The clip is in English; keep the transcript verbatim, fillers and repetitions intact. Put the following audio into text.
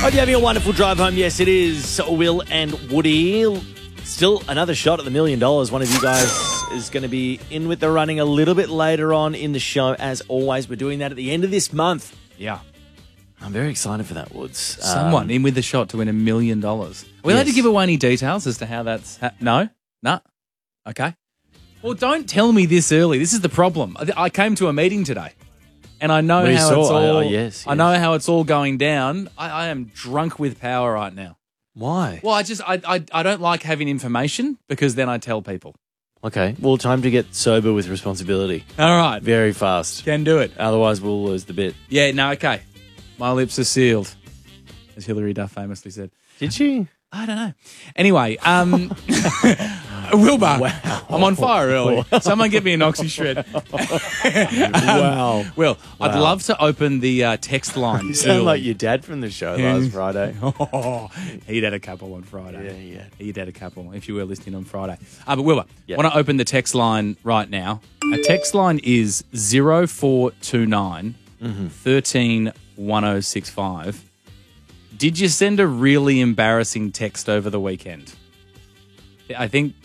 Hope you're having a wonderful drive home. Yes, it is Will and Woody. Still another shot at the million dollars. One of you guys is going to be in with the running a little bit later on in the show. As always, we're doing that at the end of this month. Yeah. I'm very excited for that, Woods. Someone Um, in with the shot to win a million dollars. Are we allowed Yes. to give away any details as to how that's... Ha- no? No? Okay. Well, don't tell me this early. This is the problem. I I came to a meeting today, and I know We how saw- it's oh, all... oh, yes, I know yes. how it's all going down. I, I am drunk with power right now. Why? Well, I just... I, I, I don't like having information because then I tell people. Okay. Well, time to get sober with responsibility. All right. Very fast. Can do it. Otherwise, we'll lose the bit. Yeah, no, okay. My lips are sealed, as Hilary Duff famously said. Did she? I don't know. Anyway, um, Wilbur, Wow. I'm on fire early. Someone get me an oxy shred. Wow. Well, I'd Wow. love to open the uh, text line. You sound early. like your dad from the show last Friday. Oh, he'd had a couple on Friday. Yeah, yeah. He'd had a couple, if you were listening on Friday. Uh, but Wilbur, Yeah. I want to open the text line right now. Our text line is zero four two nine Mm-hmm. thirteen one oh six five. Did you send a really embarrassing text over the weekend? I think